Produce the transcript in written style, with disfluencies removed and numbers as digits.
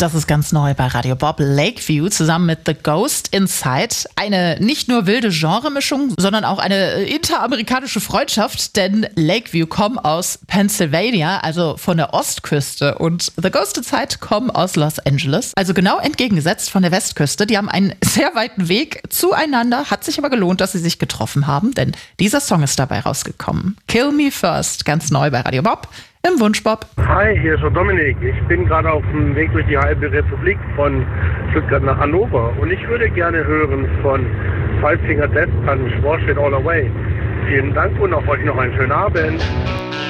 Das ist ganz neu bei Radio Bob. Lakeview zusammen mit The Ghost Inside. Eine nicht nur wilde Genremischung, sondern auch eine interamerikanische Freundschaft, denn Lakeview kommen aus Pennsylvania, also von der Ostküste, und The Ghost Inside kommen aus Los Angeles, also genau entgegengesetzt von der Westküste. Die haben einen sehr weiten Weg zueinander, hat sich aber gelohnt, dass sie sich getroffen haben, denn dieser Song ist dabei rausgekommen. Kill Me First, ganz neu bei Radio Bob. Im Wunschbob. Hi, hier ist der Dominik. Ich bin gerade auf dem Weg durch die halbe Republik von Stuttgart nach Hannover und ich würde gerne hören von Five Finger Death Punch, Wash It All Away. Vielen Dank und auf euch noch einen schönen Abend.